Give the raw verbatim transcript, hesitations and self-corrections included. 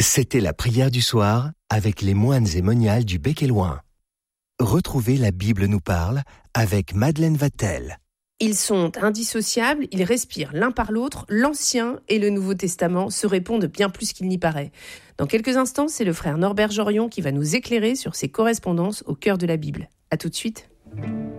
C'était la prière du soir avec les moines et moniales du Bec et Loing. Retrouvez La Bible nous parle avec Madeleine Vatel. Ils sont indissociables, ils respirent l'un par l'autre, l'Ancien et le Nouveau Testament se répondent bien plus qu'il n'y paraît. Dans quelques instants, c'est le frère Norbert Jorion qui va nous éclairer sur ces correspondances au cœur de la Bible. À tout de suite.